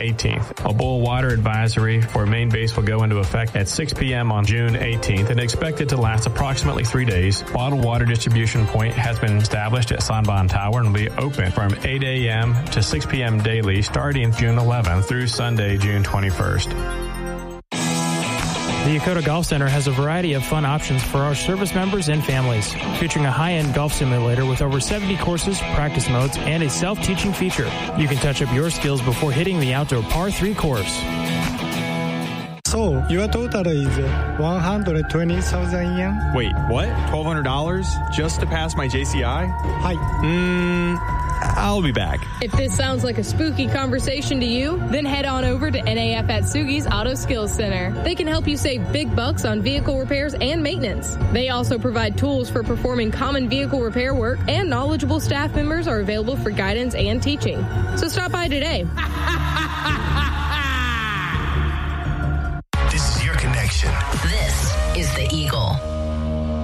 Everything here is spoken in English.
18th. A boil water advisory for Maine base will go into effect at 6 p.m. on June 18th and expected to last approximately 3 days. Bottled water distribution point has been established at Sanbon Tower and will be open from 8 a.m. to 6 p.m. daily starting June 11th through Sunday, June 21st. The Yokota Golf Center has a variety of fun options for our service members and families, featuring a high-end golf simulator with over 70 courses, practice modes, and a self-teaching feature. You can touch up your skills before hitting the outdoor par 3 course. So, your total is 120,000 yen? Wait, what? $1,200 just to pass my JCI? Hi. I'll be back. If this sounds like a spooky conversation to you, then head on over to NAF Atsugi's Auto Skills Center. They can help you save big bucks on vehicle repairs and maintenance. They also provide tools for performing common vehicle repair work, and knowledgeable staff members are available for guidance and teaching. So stop by today. This is your connection. This is The Eagle.